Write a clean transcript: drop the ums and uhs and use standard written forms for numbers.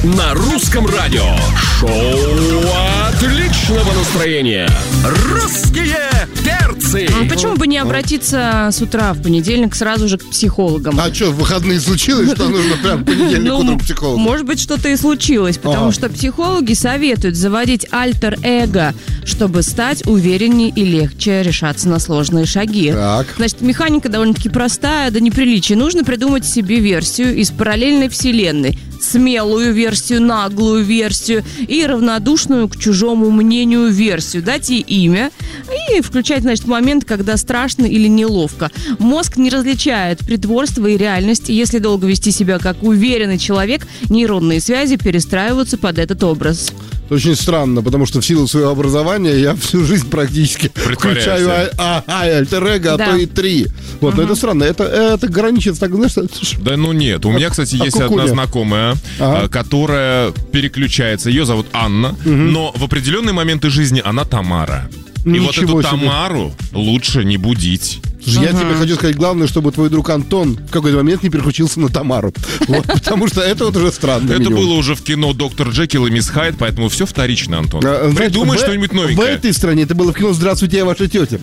на русском радио. Шоу отличного настроения. Русские перцы. Почему бы не обратиться с утра в понедельник сразу же к психологам? А что, в выходные случилось, что нужно прям в понедельник утром к психологу? Может быть, что-то и случилось, потому что психологи советуют заводить альтер-эго, чтобы стать увереннее и легче решаться на сложные шаги. Так. Значит, механика довольно-таки простая, до неприличия. Нужно придумать себе версию из параллельной вселенной. Смелую версию, наглую версию и равнодушную к чужому мнению версию. Дать ей имя и включать, значит, момент, когда страшно или неловко. Мозг не различает притворство и реальность. Если долго вести себя как уверенный человек, нейронные связи перестраиваются под этот образ. Это очень странно, потому что в силу своего образования я всю жизнь практически включаю альтер-эго, а то и 3. Вот, но это странно. Это граничит так, знаешь... Да ну нет. У меня, кстати, есть одна знакомая, которая переключается. Ее зовут Анна, но в определенные моменты жизни она Тамара. И вот эту Тамару лучше не будить. Я тебе хочу сказать, главное, чтобы твой друг Антон в какой-то момент не переключился на Тамару. Вот, потому что это вот уже странно. Это было уже в кино «Доктор Джекил и мисс Хайд», поэтому все вторично, Антон. Придумай что-нибудь новенькое. В этой стране это было в кино «Здравствуйте, я ваша тетя».